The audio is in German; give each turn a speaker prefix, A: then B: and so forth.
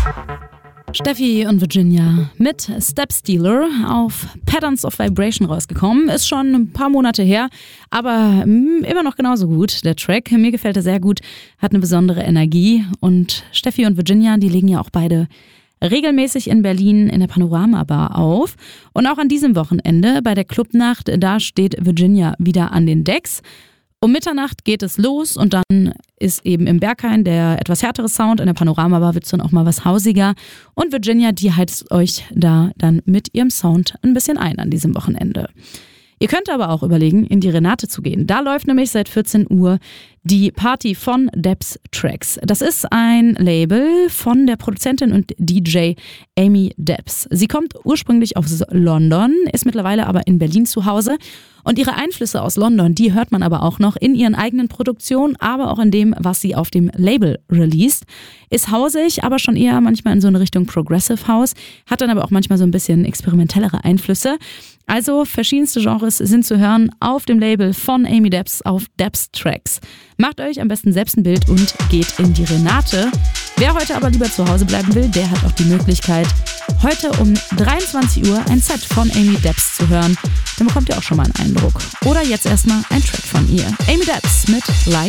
A: Steffi und Virginia mit Step Stealer auf Patterns of Vibration rausgekommen. Ist schon ein paar Monate her, aber immer noch genauso gut, der Track. Mir gefällt er sehr gut, hat eine besondere Energie. Und Steffi und Virginia, die legen ja auch beide regelmäßig in Berlin in der Panorama Bar auf. Und auch an diesem Wochenende bei der Clubnacht, da steht Virginia wieder an den Decks. Um Mitternacht geht es los und dann ist eben im Berghain der etwas härtere Sound. In der Panorama-Bar wird es dann auch mal was hausiger. Und Virginia, die heizt euch da dann mit ihrem Sound ein bisschen ein an diesem Wochenende. Ihr könnt aber auch überlegen, in die Renate zu gehen. Da läuft nämlich seit 14 Uhr die Party von Debs Tracks. Das ist ein Label von der Produzentin und DJ Amy Debs. Sie kommt ursprünglich aus London, ist mittlerweile aber in Berlin zu Hause. Und ihre Einflüsse aus London, die hört man aber auch noch in ihren eigenen Produktionen, aber auch in dem, was sie auf dem Label released. Ist hausig, aber schon eher manchmal in so eine Richtung Progressive House, hat dann aber auch manchmal so ein bisschen experimentellere Einflüsse. Also verschiedenste Genres sind zu hören auf dem Label von Amy Debs auf Debs Tracks. Macht euch am besten selbst ein Bild und geht in die Renate. Wer heute aber lieber zu Hause bleiben will, der hat auch die Möglichkeit, heute um 23 Uhr ein Set von Amy Debs zu hören. Dann bekommt ihr auch schon mal einen Eindruck. Oder jetzt erstmal ein Track von ihr. Amy Debs mit Like